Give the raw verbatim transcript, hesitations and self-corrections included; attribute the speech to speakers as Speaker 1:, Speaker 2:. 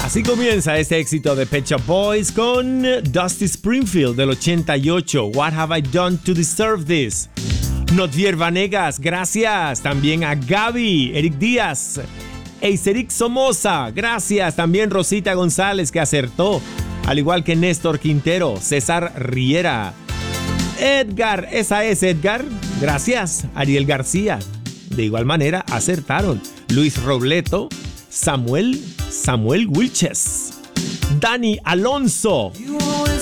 Speaker 1: Así comienza este éxito de Pet Shop Boys con Dusty Springfield del ochenta y ocho. What have I done to deserve this? Notvier Vanegas, gracias. También a Gaby, Eric Díaz, Eiseric Somoza, gracias. También Rosita González, que acertó, al igual que Néstor Quintero, César Riera, Edgar, esa es Edgar, gracias. Ariel García, de igual manera acertaron. Luis Robleto, Samuel, Samuel Wilches, Dani Alonso,